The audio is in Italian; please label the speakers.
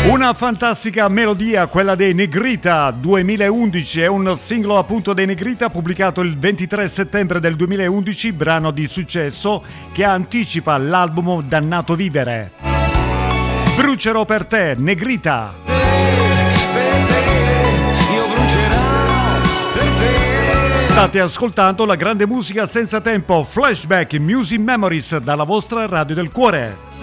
Speaker 1: Una fantastica melodia, quella dei Negrita 2011, è un singolo appunto dei Negrita pubblicato il 23 settembre del 2011, brano di successo che anticipa l'album Dannato Vivere. Brucerò per te, Negrita.
Speaker 2: Io brucerò per te.
Speaker 1: State ascoltando la grande musica senza tempo, Flashback Music Memories dalla vostra Radio del Cuore.